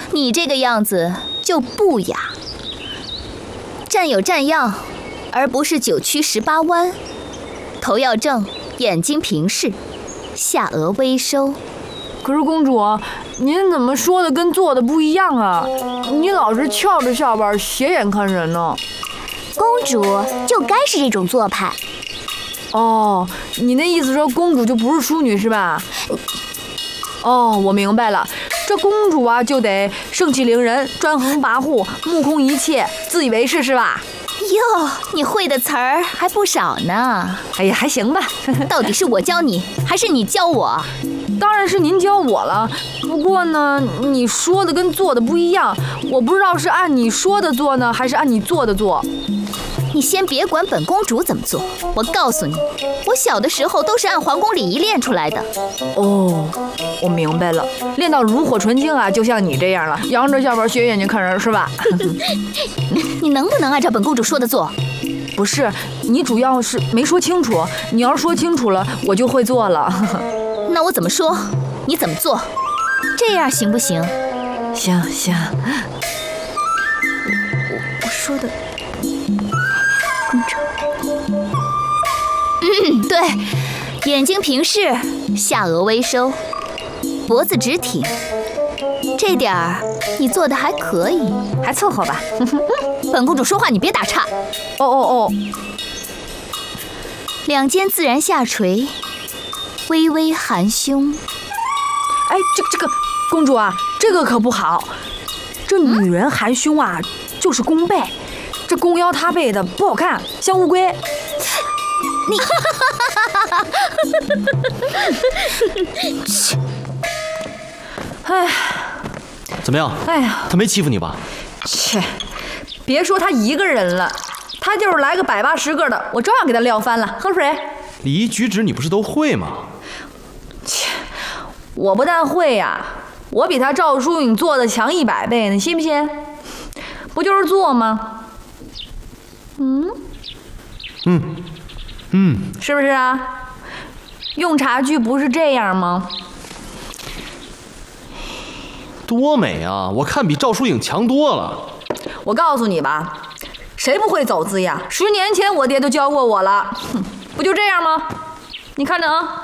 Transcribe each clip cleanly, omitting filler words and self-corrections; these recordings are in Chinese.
你这个样子就不雅。站有站样，而不是9曲18弯。头要正，眼睛平视，下颚微收。 可是公主，您怎么说的跟做的不一样啊？你老是翘着下巴，斜眼看人呢。 公主就该是这种做派。 哦，你那意思说公主就不是淑女是吧？哦，我明白了，这公主啊就得盛气凌人、专横跋扈、目空一切、自以为是是吧？ 哟，你会的词儿还不少呢。 哎呀，还行吧。 到底是我教你，还是你教我？ 当然是您教我了。不过呢，你说的跟做的不一样，我不知道是按你说的做呢，还是按你做的做。 你先别管本公主怎么做，我告诉你，我小的时候都是按皇宫礼仪练出来的。 哦，我明白了，练到炉火纯青啊，就像你这样了，扬着下巴斜眼睛看人是吧？ 你能不能按照本公主说的做？ 不是，你主要是没说清楚，你要是说清楚了，我就会做了。 那我怎么说，你怎么做，这样行不行？ 行行， 我说的。对，眼睛平视，下颚微收，脖子直挺，这点儿你做的还可以， 还凑合吧。 本公主说话你别打岔。 哦， 两肩自然下垂，微微含胸。 哎，这个公主啊，这个可不好。这女人含胸啊，就是弓背，这弓腰塌背的不好看，像乌龟。 你， 哎， 怎么样？ 哎呀， 他没欺负你吧？ 切，别说他一个人了，他就是来个180、10个的，我照样给他撂翻了。喝水。 礼仪举止你不是都会吗？ 切，我不但会呀，我比他赵淑颖做的强100倍，你信不信？不就是做吗？是不是啊？用茶具不是这样吗？ 多美啊！我看比赵淑颖强多了。 我告诉你吧，谁不会走姿呀？10年前我爹都教过我了，不就这样吗？你看着啊。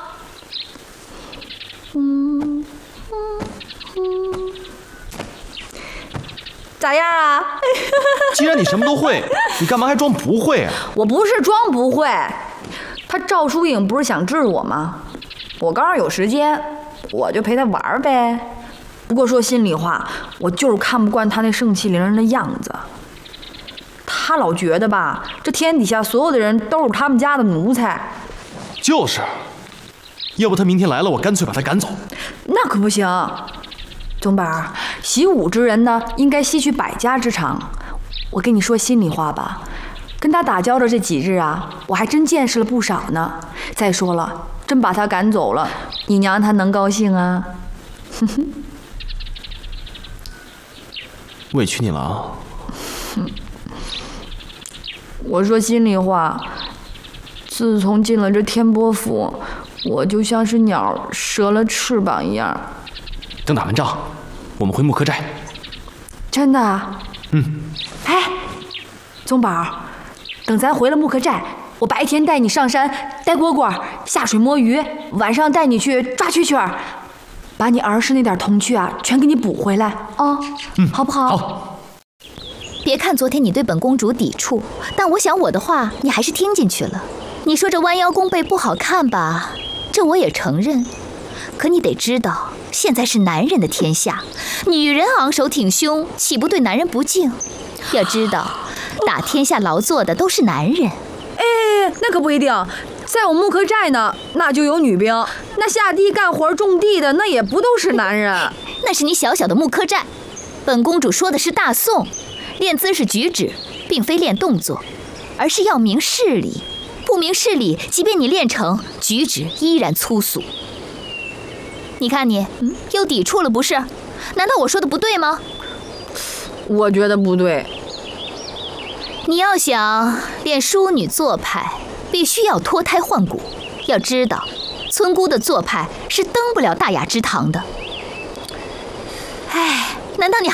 咋样啊？ 既然你什么都会，你干嘛还装不会啊？ 我不是装不会，他赵淑颖不是想治我吗？我刚好有时间，我就陪他玩呗。不过说心里话，我就是看不惯他那盛气凌人的样子。他老觉得吧，这天底下所有的人都是他们家的奴才。 就是，要不他明天来了，我干脆把他赶走。 那可不行。总本，习武之人呢，应该吸取百家之长。我跟你说心里话吧，跟他打交道这几日啊，我还真见识了不少呢。再说了，真把他赶走了，你娘她能高兴啊？ 委屈你了啊。 我说心里话，自从进了这天波府，我就像是鸟折了翅膀一样。 等打完仗，我们回木柯寨。 真的？哎，宗宝，等咱回了木柯寨，我白天带你上山逮蝈蝈，下水摸鱼，晚上带你去抓蛐蛐儿，把你儿时那点童趣啊，全给你补回来啊！好不好？ 好。 别看昨天你对本公主抵触，但我想我的话你还是听进去了。你说这弯腰弓背不好看吧？这我也承认。可你得知道，现在是男人的天下，女人昂首挺胸，岂不对男人不敬？要知道，打天下劳作的都是男人。 哎，那可不一定，在我木柯寨呢，那就有女兵，那下地干活种地的，那也不都是男人。 那是你小小的木柯寨，本公主说的是大宋，练姿势举止，并非练动作，而是要明事理。不明事理，即便你练成，举止依然粗俗。你看你，又抵触了不是？难道我说的不对吗？ 我觉得不对。 你要想练淑女做派，必须要脱胎换骨。要知道，村姑的做派是登不了大雅之堂的。哎，难道你